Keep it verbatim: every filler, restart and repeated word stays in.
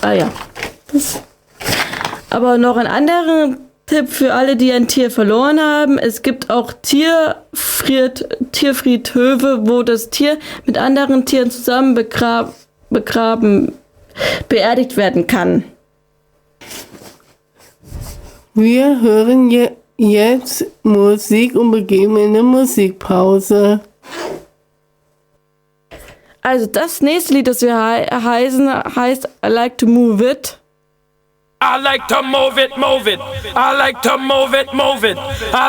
Ah ja. Das. Aber noch ein anderer Tipp für alle, die ein Tier verloren haben. Es gibt auch Tierfried, Tierfriedhöfe, wo das Tier mit anderen Tieren zusammen begrab, begraben, beerdigt werden kann. Wir hören je, jetzt Musik und begeben in eine Musikpause. Also das nächste Lied, das wir he- heißen, heißt I Like to Move It. I like to move it, move it. I like to move it, move it. I